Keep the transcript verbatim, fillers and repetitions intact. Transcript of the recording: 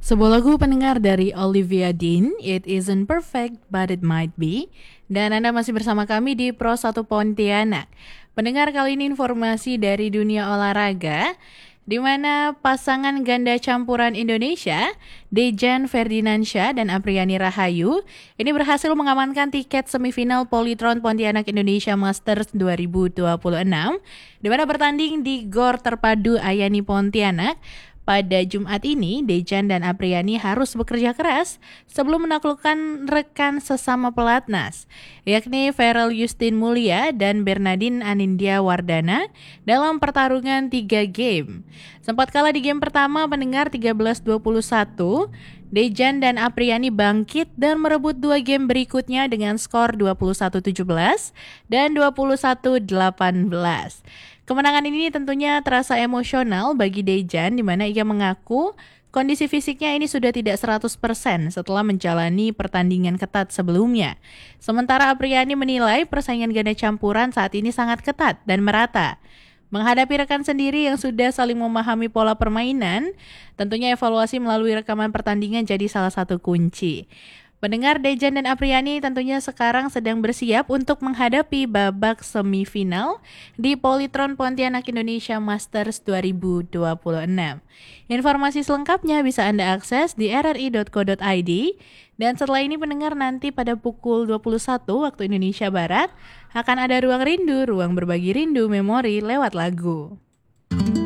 Sebuah lagu pendengar dari Olivia Dean, It Isn't Perfect But It Might Be. Dan Anda masih bersama kami di Pro satu Pontianak. Pendengar, kali ini informasi dari dunia olahraga, di mana pasangan ganda campuran Indonesia, Dejan Ferdinansyah dan Apriani Rahayu, ini berhasil mengamankan tiket semifinal Polytron Pontianak Indonesia Masters dua ribu dua puluh enam, di mana bertanding di Gor Terpadu Ayani Pontianak. Pada Jumat ini, Dejan dan Apriani harus bekerja keras sebelum menaklukkan rekan sesama pelatnas, yakni Ferel Yustin Mulia dan Bernardine Anindya Wardana dalam pertarungan tiga game. Sempat kalah di game pertama, pendengar tiga belas dua puluh satu, Dejan dan Apriani bangkit dan merebut dua game berikutnya dengan skor dua puluh satu tujuh belas dan dua puluh satu delapan belas. Kemenangan ini tentunya terasa emosional bagi Dejan, di mana ia mengaku kondisi fisiknya ini sudah tidak seratus persen setelah menjalani pertandingan ketat sebelumnya. Sementara Apriani menilai persaingan ganda campuran saat ini sangat ketat dan merata. Menghadapi rekan sendiri yang sudah saling memahami pola permainan, tentunya evaluasi melalui rekaman pertandingan jadi salah satu kunci. Pendengar, Dejan dan Apriani tentunya sekarang sedang bersiap untuk menghadapi babak semifinal di Polytron Pontianak Indonesia Masters dua ribu dua puluh enam. Informasi selengkapnya bisa Anda akses di r r i dot co dot i d. Dan setelah ini, pendengar, nanti pada pukul dua puluh satu waktu Indonesia Barat akan ada Ruang Rindu, ruang berbagi rindu memori lewat lagu.